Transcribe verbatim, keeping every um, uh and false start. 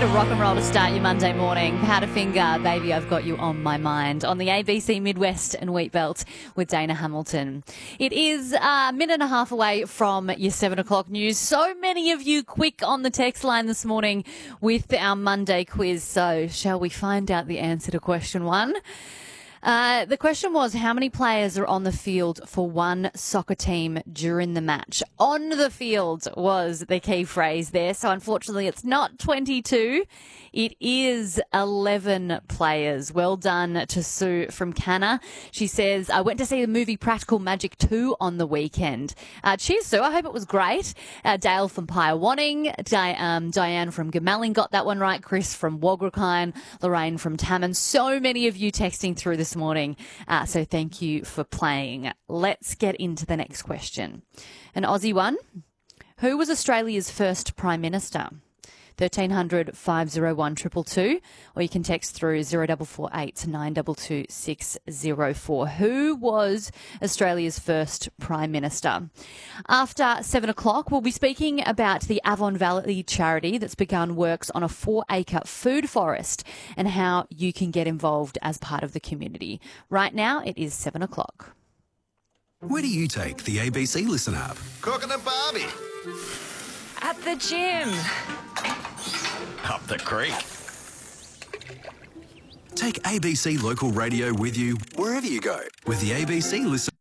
bit of rock and roll to start your Monday morning. Powderfinger, Baby, I've Got You on My Mind on the A B C Midwest and Wheatbelt with Dana Hamilton. It is a minute and a half away from your seven o'clock news. So many of you quick on the text line this morning with our Monday quiz. So shall we find out the answer to question one? Uh, the question was, how many players are on the field for one soccer team during the match? On the field was the key phrase there. So unfortunately, it's not twenty-two. It is eleven players. Well done to Sue from Canna. She says, I went to see the movie Practical Magic two on the weekend. Uh, cheers, Sue. I hope it was great. Uh, Dale from Pyrewanning, Di- um, Diane from Gamelling got that one right. Chris from Wagrakine, Lorraine from Tamman. So many of you texting through this morning. Uh, so thank you for playing. Let's get into the next question. An Aussie one. Who was Australia's first Prime Minister? thirteen hundred, five oh one, two two two, or you can text through zero four four eight, nine two two, six zero four. Who was Australia's first Prime Minister? After seven o'clock, we'll be speaking about the Avon Valley charity that's begun works on a four-acre food forest and how you can get involved as part of the community. Right now, it is seven o'clock. Where do you take the A B C Listen app? Cooking a barbie. At the gym. Up the creek. Take A B C Local Radio with you wherever you go with the A B C Listen.